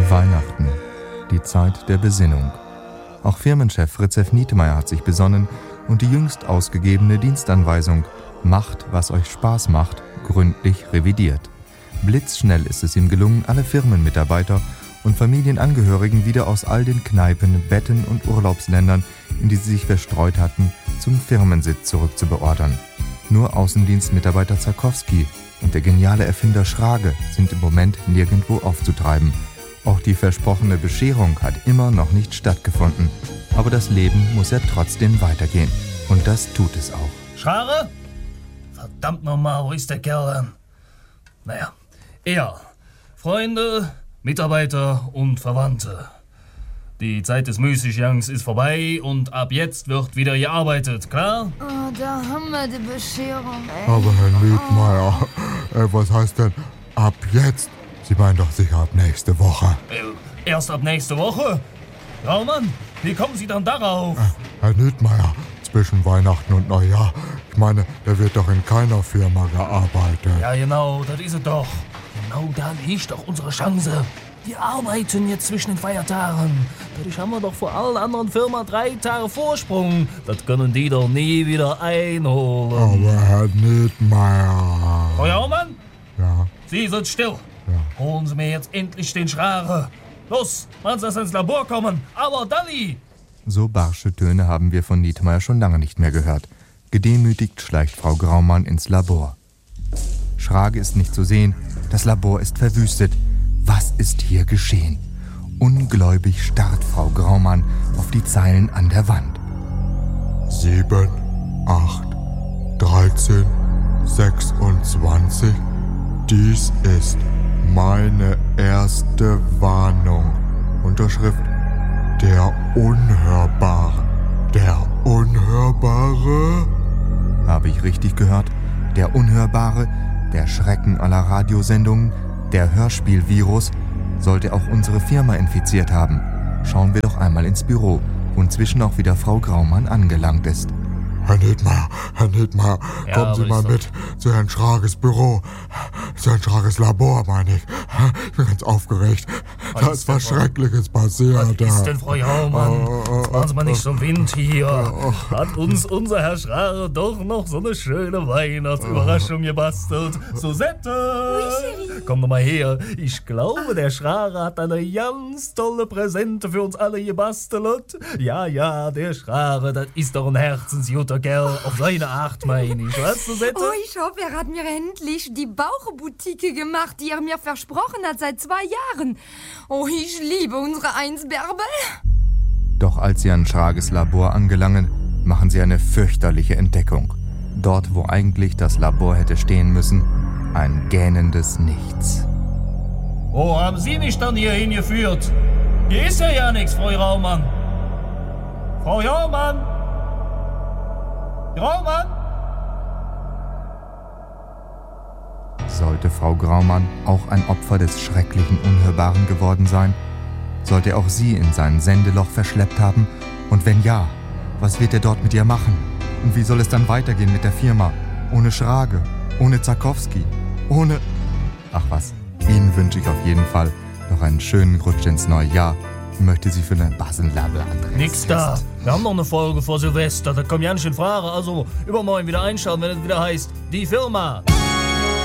Weihnachten, die Zeit der Besinnung. Auch Firmenchef Fritz F. Nietmeyer hat sich besonnen und die jüngst ausgegebene Dienstanweisung »Macht, was euch Spaß macht« gründlich revidiert. Blitzschnell ist es ihm gelungen, alle Firmenmitarbeiter und Familienangehörigen wieder aus all den Kneipen, Betten und Urlaubsländern, in die sie sich verstreut hatten, zum Firmensitz zurückzubeordern. Nur Außendienstmitarbeiter Zarkowski und der geniale Erfinder Schrage sind im Moment nirgendwo aufzutreiben. Auch die versprochene Bescherung hat immer noch nicht stattgefunden. Aber das Leben muss ja trotzdem weitergehen. Und das tut es auch. Schrage? Verdammt nochmal, wo ist der Kerl denn? Naja, Freunde, Mitarbeiter und Verwandte. Die Zeit des Müßiggangs ist vorbei und ab jetzt wird wieder gearbeitet, klar? Oh, da haben wir die Bescherung, ey. Aber Herr Nietmeyer, was heißt denn ab jetzt? Sie meinen doch sicher ab nächste Woche. Erst ab nächste Woche? Ja, Mann, wie kommen Sie dann darauf? Herr Nietmeyer, zwischen Weihnachten und Neujahr, ich meine, da wird doch in keiner Firma gearbeitet. Ja, genau, das ist es doch. Genau da liegt doch unsere Chance. Die arbeiten jetzt zwischen den Feiertagen. Dadurch haben wir doch vor allen anderen Firmen 3 Tage Vorsprung. Das können die doch nie wieder einholen. Aber Herr Nietmeyer... Frau Jaumann? Ja? Sie sind still. Ja. Holen Sie mir jetzt endlich den Schrage. Los, machen Sie, dass ins Labor kommen. Aber Dalli! So barsche Töne haben wir von Nietmeyer schon lange nicht mehr gehört. Gedemütigt schleicht Frau Graumann ins Labor. Schrage ist nicht zu sehen. Das Labor ist verwüstet. Was ist hier geschehen? Ungläubig starrt Frau Graumann auf die Zeilen an der Wand. 7, 8, 13, 26. Dies ist meine erste Warnung. Unterschrift: Der Unhörbare. Der Unhörbare? Habe ich richtig gehört? Der Unhörbare, der Schrecken aller Radiosendungen, der Hörspielvirus, sollte auch unsere Firma infiziert haben. Schauen wir doch einmal ins Büro, wo inzwischen auch wieder Frau Graumann angelangt ist. Herr Nietmeyer, Ja, kommen Sie mal mit zu Herrn Schrages Büro. Zu Herrn Schrages Labor, meine ich. Ich bin ganz aufgeregt. Da ist was Schreckliches passiert. Was ist denn, Frau Jaumann? Machen Sie mal nicht so einen Wind hier. Hat uns unser Herr Schrage doch noch so eine schöne Weihnachtsüberraschung gebastelt. Susette! Komm doch mal her. Ich glaube, der Schrage hat eine ganz tolle Präsente für uns alle gebastelt. Ja, der Schrage, das ist doch ein herzensguter Kerl. Auf seine Art, meine ich. Was, Susette? Oh, ich hoffe, er hat mir endlich die Baucheboutique gemacht, die er mir versprochen hat seit 2 Jahren. Oh, ich liebe unsere Einsbärbel. Doch als sie an Schrages Labor angelangen, machen sie eine fürchterliche Entdeckung. Dort, wo eigentlich das Labor hätte stehen müssen, ein gähnendes Nichts. Oh, haben Sie mich dann hier hingeführt? Hier ist ja nichts, Frau Raumann. Frau Jaumann! Graumann! Sollte Frau Graumann auch ein Opfer des schrecklichen Unhörbaren geworden sein? Sollte er auch sie in sein Sendeloch verschleppt haben? Und wenn ja, was wird er dort mit ihr machen? Und wie soll es dann weitergehen mit der Firma? Ohne Schrage, ohne Zarkowski, ohne... Ach was, Ihnen wünsche ich auf jeden Fall noch einen schönen Rutsch ins neue Jahr. Ich möchte Sie für eine Basenlabe-Adresse. Nix da. Wir haben noch eine Folge vor Silvester. Da kommt ja nicht in Frage. Also übermorgen wieder einschalten, wenn es wieder heißt, die Firma.